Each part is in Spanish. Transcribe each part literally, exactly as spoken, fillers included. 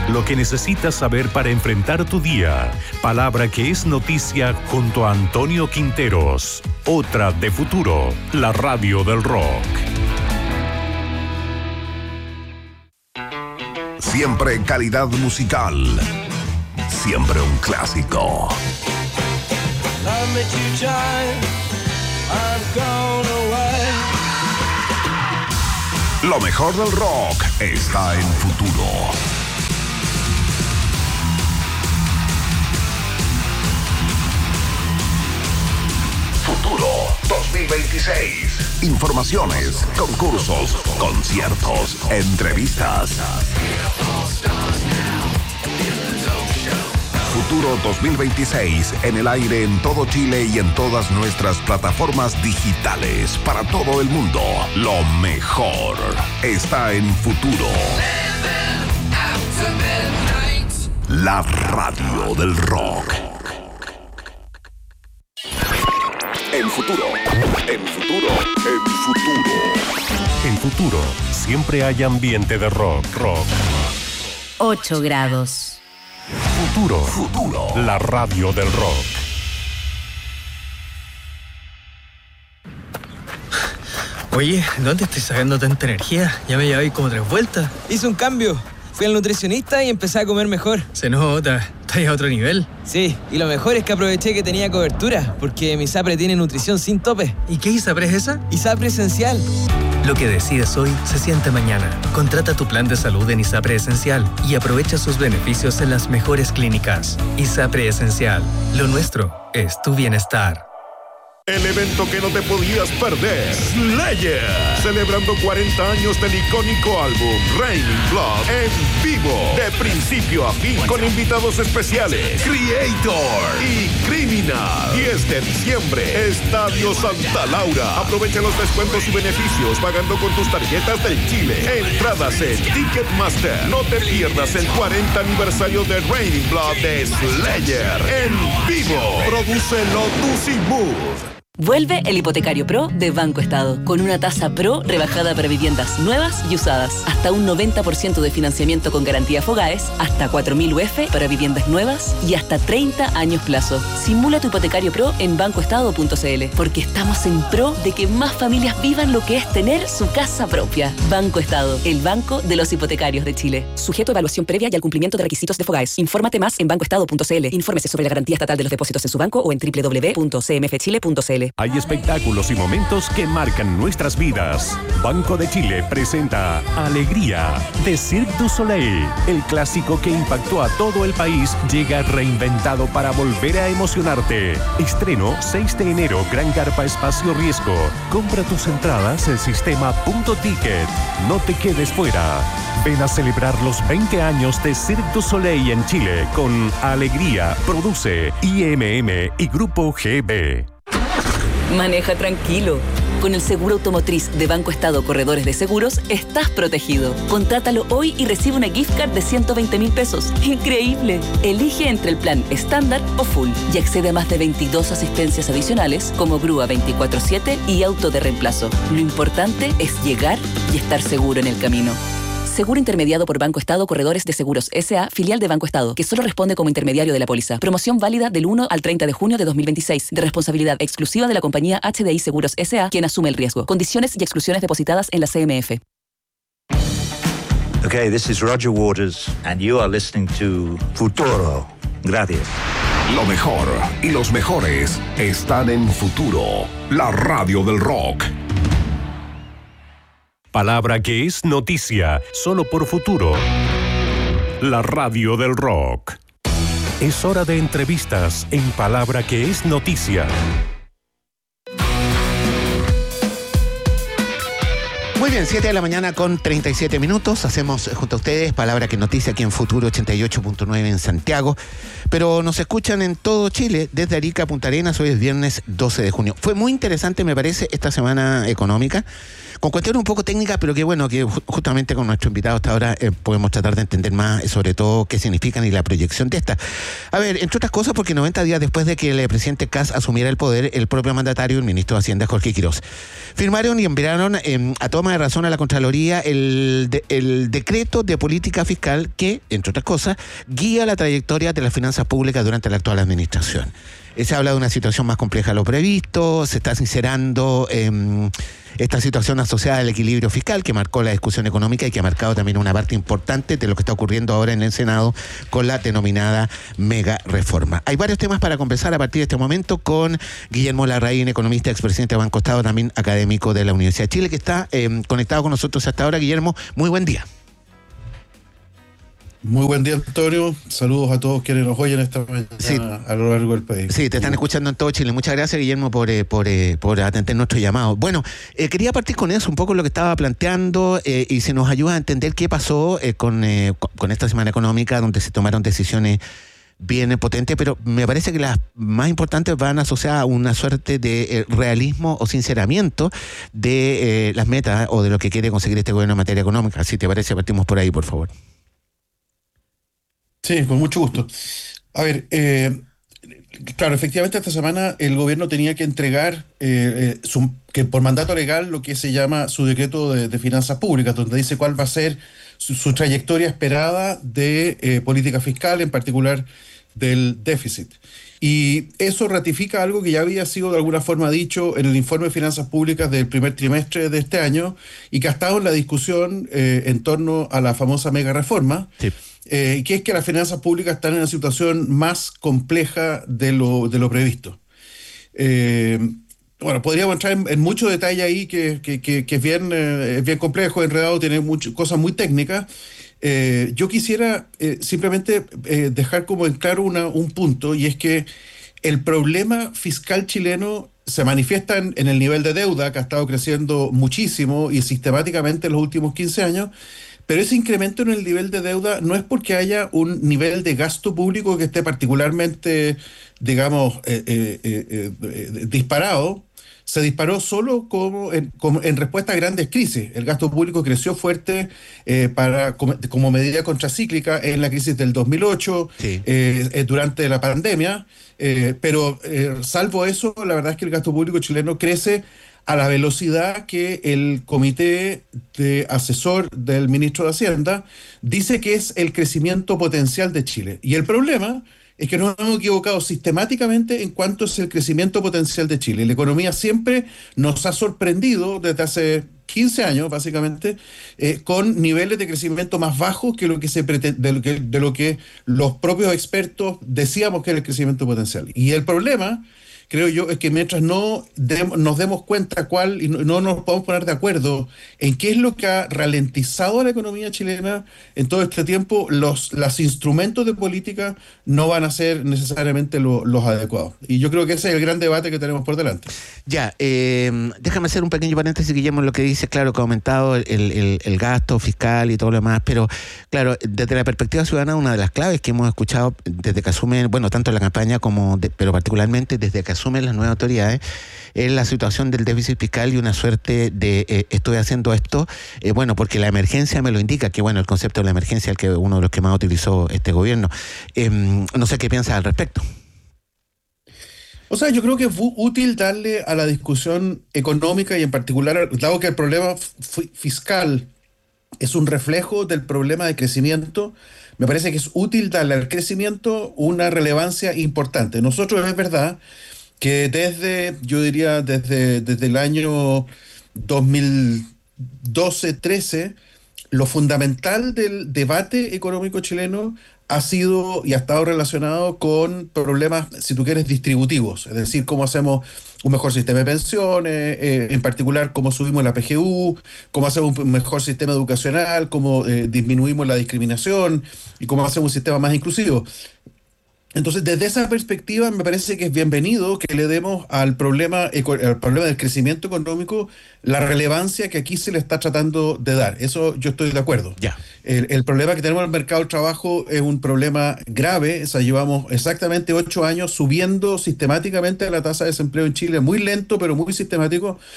Lo que necesitas saber para enfrentar tu día. Palabra que es noticia junto a Antonio Quinteros. Otra de Futuro, la radio del rock. Siempre calidad musical. Siempre un clásico. Lo mejor del rock está en Futuro. Futuro dos mil veintiséis. Informaciones, concursos, conciertos, entrevistas. Futuro dos mil veintiséis en el aire en todo Chile y en todas nuestras plataformas digitales para todo el mundo. Lo mejor está en Futuro. La radio del rock. En Futuro, en Futuro, en Futuro. En Futuro, siempre hay ambiente de rock, rock. ocho grados. Futuro, Futuro, la radio del rock. Oye, ¿dónde estoy sacando tanta energía? Ya me llevé como tres vueltas. Hice un cambio. Fui al nutricionista y empecé a comer mejor. Se nota, estás a otro nivel. Sí, y lo mejor es que aproveché que tenía cobertura, porque mi ISAPRE tiene nutrición sin tope. ¿Y qué ISAPRE es esa? ISAPRE Esencial. Lo que decides hoy se siente mañana. Contrata tu plan de salud en ISAPRE Esencial y aprovecha sus beneficios en las mejores clínicas. ISAPRE Esencial. Lo nuestro es tu bienestar. El evento que no te podías perder. Slayer. Celebrando cuarenta años del icónico álbum Raining Blood en vivo. De principio a fin con invitados especiales. Creator y Criminal. diez de diciembre. Estadio Santa Laura. Aprovecha los descuentos y beneficios pagando con tus tarjetas del Chile. Entradas en Ticketmaster. No te pierdas el cuarenta aniversario de Raining Blood de Slayer en vivo. Produce Lotus y Mood. Vuelve el Hipotecario Pro de Banco Estado, con una tasa Pro rebajada para viviendas nuevas y usadas. Hasta un noventa por ciento de financiamiento con garantía Fogaes, hasta cuatro mil U F para viviendas nuevas y hasta treinta años plazo. Simula tu Hipotecario Pro en banco estado punto c l, porque estamos en pro de que más familias vivan lo que es tener su casa propia. Banco Estado, el banco de los hipotecarios de Chile. Sujeto a evaluación previa y al cumplimiento de requisitos de Fogaes. Infórmate más en banco estado punto c l. Infórmese sobre la garantía estatal de los depósitos en su banco o en doble u doble u doble u punto c m f chile punto c l. Hay espectáculos y momentos que marcan nuestras vidas. Banco de Chile presenta Alegría de Cirque du Soleil. El clásico que impactó a todo el país llega reinventado para volver a emocionarte. Estreno seis de enero, Gran Carpa Espacio Riesgo. Compra tus entradas en sistema punto ticket. No te quedes fuera. Ven a celebrar los veinte años de Cirque du Soleil en Chile con Alegría. Produce I M M y Grupo G B. Maneja tranquilo. Con el seguro automotriz de Banco Estado Corredores de Seguros, estás protegido. Contrátalo hoy y recibe una gift card de ciento veinte mil pesos. ¡Increíble! Elige entre el plan estándar o full y accede a más de veintidós asistencias adicionales como grúa veinticuatro siete y auto de reemplazo. Lo importante es llegar y estar seguro en el camino. Seguro intermediado por Banco Estado Corredores de Seguros S A, filial de Banco Estado, que solo responde como intermediario de la póliza. Promoción válida del uno al treinta de junio de dos mil veintiséis, de responsabilidad exclusiva de la compañía H D I Seguros S A, quien asume el riesgo. Condiciones y exclusiones depositadas en la C M F. Okay, this is Roger Waters, and you are listening to Futuro. Gracias. Lo mejor y los mejores están en Futuro, la radio del rock. Palabra que es noticia, solo por Futuro. La radio del rock. Es hora de entrevistas en Palabra que es noticia. Muy bien, siete de la mañana con treinta y siete minutos. Hacemos junto a ustedes Palabra que noticia aquí en Futuro ochenta y ocho punto nueve en Santiago. Pero nos escuchan en todo Chile, desde Arica a Punta Arenas. Hoy es viernes doce de junio. Fue muy interesante, me parece, esta semana económica, con cuestiones un poco técnicas, pero que bueno, que ju- justamente con nuestro invitado hasta ahora eh, podemos tratar de entender más, eh, sobre todo qué significan y la proyección de estas. A ver, entre otras cosas, porque noventa días después de que el presidente Kast asumiera el poder, el propio mandatario, el ministro de Hacienda, Jorge Quiroz, firmaron y enviaron eh, a toma de razón a la Contraloría el, de, el decreto de política fiscal que, entre otras cosas, guía la trayectoria de las finanzas públicas durante la actual administración. Eh, se habla de una situación más compleja de lo previsto, se está sincerando eh, esta situación asociada al equilibrio fiscal que marcó la discusión económica y que ha marcado también una parte importante de lo que está ocurriendo ahora en el Senado con la denominada mega reforma. Hay varios temas para conversar a partir de este momento con Guillermo Larraín, economista, expresidente de Banco Estado, también académico de la Universidad de Chile, que está eh, conectado con nosotros hasta ahora. Guillermo, muy buen día. Muy buen día, Antonio. Saludos a todos quienes nos oyen esta mañana sí. a lo largo del país. Sí, te están escuchando en todo Chile. Muchas gracias, Guillermo, por, eh, por, eh, por atender nuestro llamado. Bueno, eh, quería partir con eso, un poco lo que estaba planteando eh, y si nos ayuda a entender qué pasó eh, con, eh, con esta semana económica donde se tomaron decisiones bien potentes, pero me parece que las más importantes van asociadas a una suerte de eh, realismo o sinceramiento de eh, las metas o de lo que quiere conseguir este gobierno en materia económica. Si te parece, partimos por ahí, por favor. Sí, con mucho gusto. A ver, eh, claro, efectivamente esta semana el gobierno tenía que entregar eh, eh, su, que por mandato legal lo que se llama su decreto de, de finanzas públicas, donde dice cuál va a ser su, su trayectoria esperada de eh, política fiscal, en particular del déficit. Y eso ratifica algo que ya había sido de alguna forma dicho en el informe de finanzas públicas del primer trimestre de este año y que ha estado en la discusión eh, en torno a la famosa mega reforma. Sí. Eh, que es que las finanzas públicas están en una situación más compleja de lo, de lo previsto. Eh, bueno, podríamos entrar en, en mucho detalle ahí, que, que, que, que es, bien, eh, es bien complejo, enredado, tiene mucho, cosas muy técnicas. Eh, yo quisiera eh, simplemente eh, dejar como en claro una, un punto, y es que el problema fiscal chileno se manifiesta en, en el nivel de deuda, que ha estado creciendo muchísimo y sistemáticamente en los últimos quince años, pero ese incremento en el nivel de deuda no es porque haya un nivel de gasto público que esté particularmente, digamos, eh, eh, eh, eh, disparado. Se disparó solo como en, como en respuesta a grandes crisis. El gasto público creció fuerte eh, para, como, como medida contracíclica en la crisis del dos mil ocho, sí. eh, durante la pandemia, eh, pero eh, salvo eso, la verdad es que el gasto público chileno crece a la velocidad que el comité de asesor del ministro de Hacienda dice que es el crecimiento potencial de Chile. Y el problema es que nos hemos equivocado sistemáticamente en cuanto es el crecimiento potencial de Chile. La economía siempre nos ha sorprendido desde hace quince años, básicamente, eh, con niveles de crecimiento más bajos que lo que se pretende, de lo que, de lo que los propios expertos decíamos que era el crecimiento potencial. Y el problema, creo yo, es que mientras no de, nos demos cuenta cuál y no, no nos podemos poner de acuerdo en qué es lo que ha ralentizado a la economía chilena en todo este tiempo, los, los instrumentos de política no van a ser necesariamente lo, los adecuados. Y yo creo que ese es el gran debate que tenemos por delante. Ya, eh, déjame hacer un pequeño paréntesis, Guillermo, en lo que dice, claro, que ha aumentado el, el, el gasto fiscal y todo lo demás, pero claro, desde la perspectiva ciudadana, una de las claves que hemos escuchado desde que asumen, bueno, tanto en la campaña como, de, pero particularmente desde que asumen las nuevas autoridades, es la situación del déficit fiscal y una suerte de eh, estoy haciendo esto, eh, bueno, porque la emergencia me lo indica, que bueno, el concepto de la emergencia, el que uno de los que más utilizó este gobierno. Eh, no sé qué piensas al respecto. O sea, yo creo que es útil darle a la discusión económica y en particular, dado que el problema f- fiscal es un reflejo del problema de crecimiento, me parece que es útil darle al crecimiento una relevancia importante. Nosotros, es verdad que desde, yo diría, desde, desde el año dos mil doce trece, lo fundamental del debate económico chileno ha sido y ha estado relacionado con problemas, si tú quieres, distributivos, es decir, cómo hacemos un mejor sistema de pensiones, eh, en particular cómo subimos la P G U, cómo hacemos un mejor sistema educacional, cómo eh, disminuimos la discriminación y cómo hacemos un sistema más inclusivo. Entonces, desde esa perspectiva, me parece que es bienvenido que le demos al problema, al problema del crecimiento económico la relevancia que aquí se le está tratando de dar. Eso yo estoy de acuerdo. Ya. El, el problema que tenemos en el mercado del trabajo es un problema grave. O sea, llevamos exactamente ocho años subiendo sistemáticamente la tasa de desempleo en Chile, muy lento, pero muy sistemático.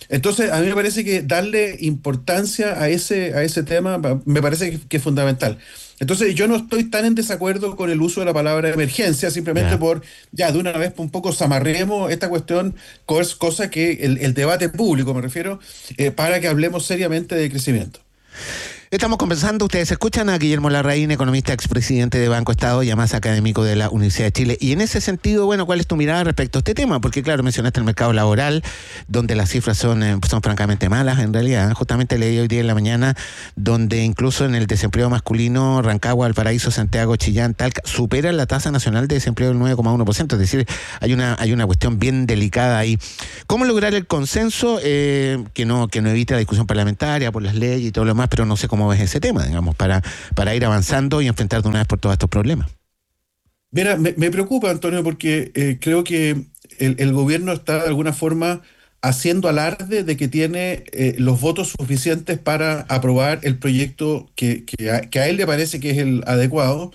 Entonces, a mí me parece que darle importancia a ese, a ese tema me parece que, que es fundamental. Entonces, yo no estoy tan en desacuerdo con el uso de la palabra emergencia, simplemente yeah. por, ya, de una vez un poco zamarremos esta cuestión, cosa que el, el debate público, me refiero, eh, para que hablemos seriamente de crecimiento. Estamos conversando, ustedes escuchan a Guillermo Larraín, economista, expresidente de Banco Estado y además académico de la Universidad de Chile. Y en ese sentido, bueno, ¿cuál es tu mirada respecto a este tema? Porque claro, mencionaste el mercado laboral, donde las cifras son, eh, son francamente malas en realidad. Justamente leí hoy día en la mañana, donde incluso en el desempleo masculino, Rancagua, Valparaíso, Santiago, Chillán, Talca, supera la tasa nacional de desempleo del nueve coma uno por ciento. Es decir, hay una, hay una cuestión bien delicada ahí. ¿Cómo lograr el consenso eh, que no, que no evite la discusión parlamentaria por las leyes y todo lo demás, pero no sé cómo ves ese tema, digamos, para, para ir avanzando y enfrentar de una vez por todos estos problemas? Mira, me, me preocupa, Antonio, porque eh, creo que el, el gobierno está de alguna forma haciendo alarde de que tiene eh, los votos suficientes para aprobar el proyecto que, que, a, que a él le parece que es el adecuado,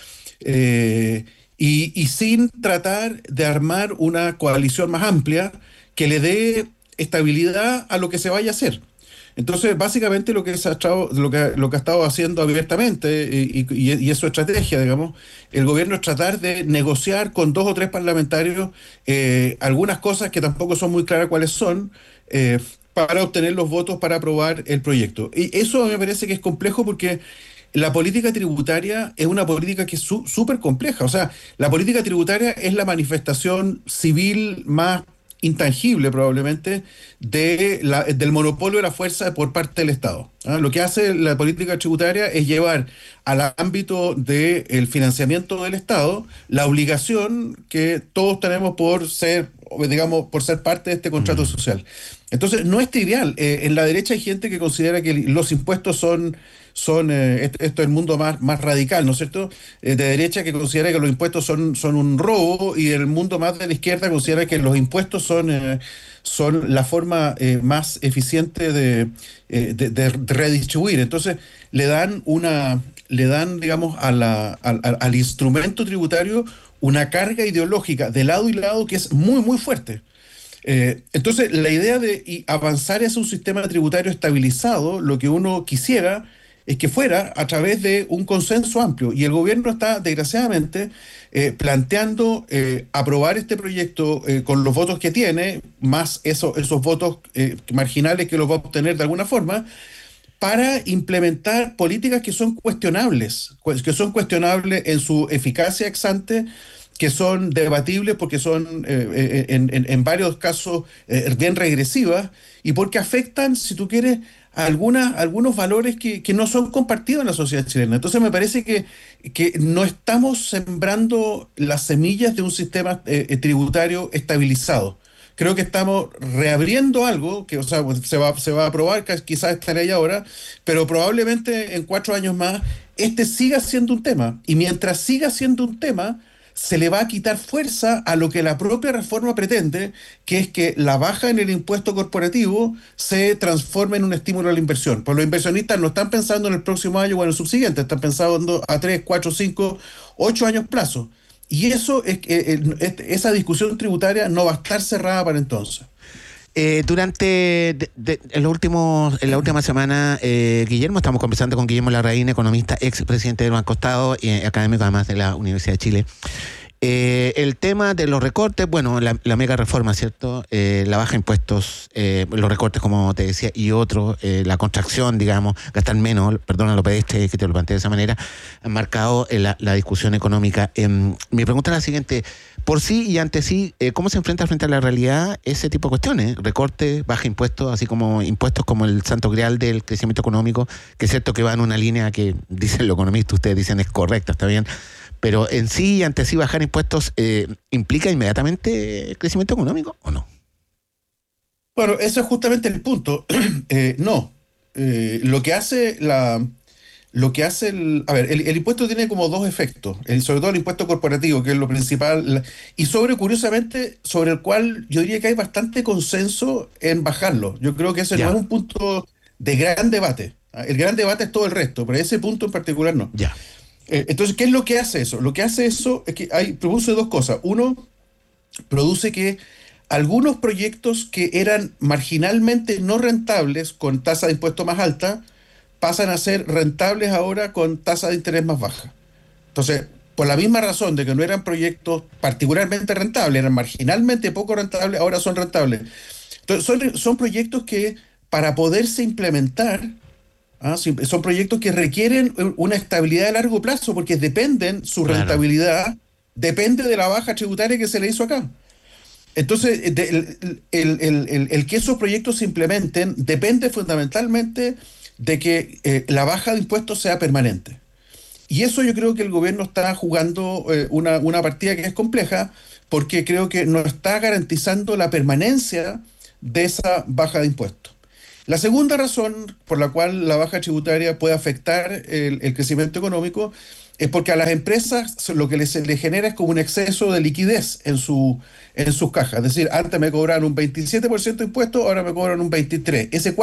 eh, y, y sin tratar de armar una coalición más amplia que le dé estabilidad a lo que se vaya a hacer. Entonces, básicamente lo que, se ha estado, lo que, lo que ha estado haciendo abiertamente, y, y, y es su estrategia, digamos, el gobierno es tratar de negociar con dos o tres parlamentarios eh, algunas cosas que tampoco son muy claras cuáles son, eh, para obtener los votos para aprobar el proyecto. Y eso me parece que es complejo porque la política tributaria es una política que es súper compleja. O sea, la política tributaria es la manifestación civil más intangible probablemente de la, del monopolio de la fuerza por parte del Estado. ¿Ah? Lo que hace la política tributaria es llevar al ámbito del financiamiento del Estado la obligación que todos tenemos por ser, digamos, por ser parte de este contrato mm. social. Entonces, no es trivial. Eh, en la derecha hay gente que considera que los impuestos son son eh, esto, esto es el mundo más, más radical, ¿no es cierto? Eh, de derecha que considera que los impuestos son, son un robo, y el mundo más de la izquierda considera que los impuestos son, eh, son la forma eh, más eficiente de, eh, de, de redistribuir. Entonces, le dan una, le dan, digamos, a la, al, al instrumento tributario una carga ideológica de lado y lado que es muy, muy fuerte. Eh, entonces, la idea de avanzar hacia un sistema tributario estabilizado, lo que uno quisiera es que fuera a través de un consenso amplio, y el gobierno está, desgraciadamente, eh, planteando eh, aprobar este proyecto eh, con los votos que tiene, más eso, esos votos eh, marginales que los va a obtener de alguna forma, para implementar políticas que son cuestionables, que son cuestionables en su eficacia ex ante, que son debatibles porque son eh, en, en, en varios casos eh, bien regresivas, y porque afectan, si tú quieres, algunas, algunos valores que, que no son compartidos en la sociedad chilena. Entonces me parece que, que no estamos sembrando las semillas de un sistema eh, tributario estabilizado. Creo que estamos reabriendo algo que, o sea, se va, se va a aprobar, quizás esta ley ahora, pero probablemente en cuatro años más este siga siendo un tema. Y mientras siga siendo un tema, se le va a quitar fuerza a lo que la propia reforma pretende, que es que la baja en el impuesto corporativo se transforme en un estímulo a la inversión. Pues los inversionistas no están pensando en el próximo año o en el subsiguiente, están pensando a tres, cuatro, cinco, ocho años plazo. Y eso es que esa discusión tributaria no va a estar cerrada para entonces. Eh, durante de, de, en, los últimos, en la última semana, eh, Guillermo, estamos conversando con Guillermo Larraín, economista, ex presidente del Banco Estado y eh, académico además de la Universidad de Chile. Eh, el tema de los recortes, bueno, la, la mega reforma, ¿cierto? Eh, la baja de impuestos, eh, los recortes, como te decía, y otros, eh, la contracción, digamos, gastar menos, perdona lo pediste que te lo planteé de esa manera, han marcado eh, la, la discusión económica. Eh, mi pregunta es la siguiente: por sí y ante sí, eh, ¿cómo se enfrenta frente a la realidad ese tipo de cuestiones? Recortes, baja impuestos, así como impuestos como el santo grial del crecimiento económico, que es cierto que va en una línea que, dicen los economistas, ustedes dicen es correcta, está bien, pero en sí y ante sí bajar impuestos eh, ¿implica inmediatamente crecimiento económico o no? Bueno, eso es justamente el punto. eh, no. Eh, lo que hace la... Lo que hace el... A ver, el, el impuesto tiene como dos efectos, el, sobre todo el impuesto corporativo, que es lo principal, y sobre, curiosamente, sobre el cual yo diría que hay bastante consenso en bajarlo. Yo creo que ese ya no es un punto de gran debate. El gran debate es todo el resto, pero ese punto en particular no. Ya. Eh, entonces, ¿qué es lo que hace eso? Lo que hace eso es que hay, produce dos cosas. Uno, produce que algunos proyectos que eran marginalmente no rentables con tasa de impuesto más alta pasan a ser rentables ahora con tasa de interés más baja. Entonces, por la misma razón de que no eran proyectos particularmente rentables, eran marginalmente poco rentables, ahora son rentables. Entonces, son, son proyectos que para poderse implementar, ¿ah? son proyectos que requieren una estabilidad de largo plazo porque dependen, su Claro. rentabilidad depende de la baja tributaria que se le hizo acá. Entonces, de, el, el, el, el, el que esos proyectos se implementen depende fundamentalmente de que eh, la baja de impuestos sea permanente. Y eso yo creo que el gobierno está jugando eh, una, una partida que es compleja porque creo que no está garantizando la permanencia de esa baja de impuestos. La segunda razón por la cual la baja tributaria puede afectar el, el crecimiento económico es porque a las empresas lo que les, les genera es como un exceso de liquidez en, su, en sus cajas. Es decir, antes me cobraban un veintisiete por ciento de impuestos, ahora me cobran un veintitrés por ciento. Ese